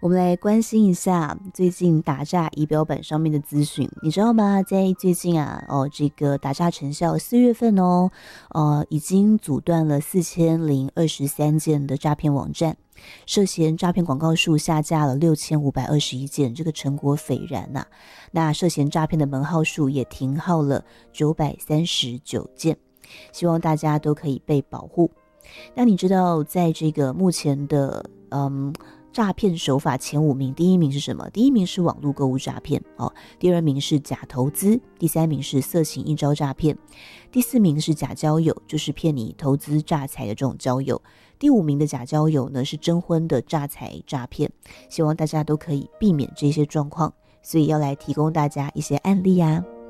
我们来关心一下最近打诈仪表板上面的资讯，你知道吗？在最近啊，这个打诈成效4月份已经阻断了4023件的诈骗网站，涉嫌诈骗广告数下架了6521件，这个成果斐然呐。那涉嫌诈骗的门号数也停号了939件，希望大家都可以被保护。那你知道在这个目前的诈骗手法前5名，第一名是什么？第一名是网络购物诈骗第二名是假投资，第三名是色情应招诈骗，第四名是假交友，就是骗你投资诈财的这种交友，第5名的假交友呢是征婚的诈财诈骗。希望大家都可以避免这些状况，所以要来提供大家一些案例啊。